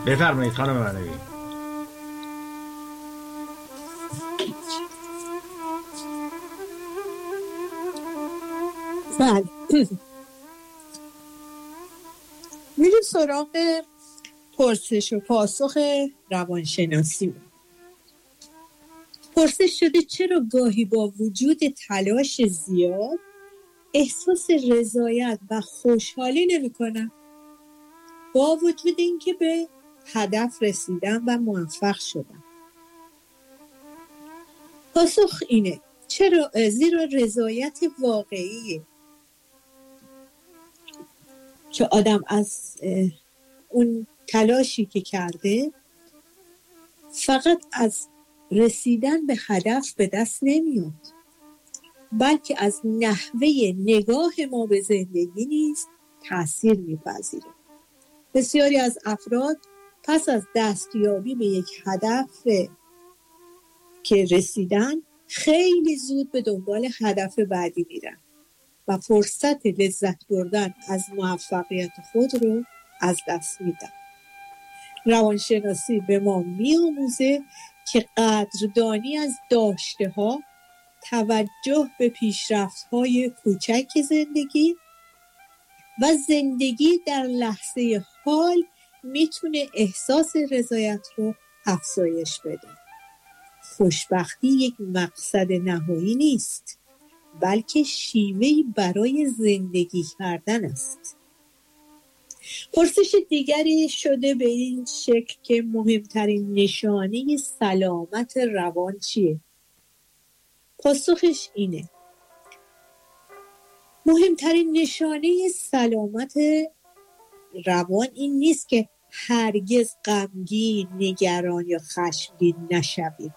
بفرمایید خانم معنوی. بله، میریم سراغ پرسش و پاسخ روانشناسی. پرسش شده چرا گاهی با وجود تلاش زیاد احساس رضایت و خوشحالی نمی کنم با وجود اینکه به هدف رسیدم و موفق شدم. پاسخ اینه زیرا رضایت واقعی که آدم از اون تلاشی که کرده فقط از رسیدن به هدف به دست نمیاد، بلکه از نحوه نگاه ما به زندگی نیز تأثیر میپذیره. بسیاری از افراد پس از دستیابی به یک هدف که رسیدن خیلی زود به دنبال هدف بعدی میرن و فرصت لذت بردن از موفقیت خود رو از دست میدن. روانشناسی به ما می‌آموزه که قدردانی از داشته ها، توجه به پیشرفت های کوچک زندگی و زندگی در لحظه حال میتونه احساس رضایت رو افزایش بده. خوشبختی یک مقصد نهایی نیست، بلکه شیوهی برای زندگی کردن است. پرسش دیگری شده به این شکل که مهمترین نشانه سلامت روان چیه؟ پاسخش اینه مهمترین نشانه سلامت روان این نیست که هرگز غمگین، نگران یا خشمگین نشویم،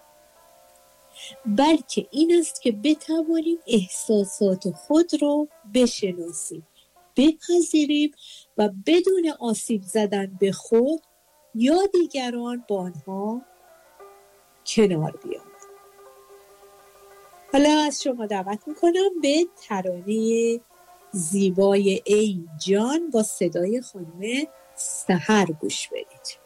بلکه این است که بتوانیم احساسات خود را بشناسیم، بپذیریم و بدون آسیب زدن به خود یا دیگران با آنها کنار بیاییم. حالا از شما دعوت میکنم به ترانه زیبای ای جان با صدای خانم سحر گوش بدید.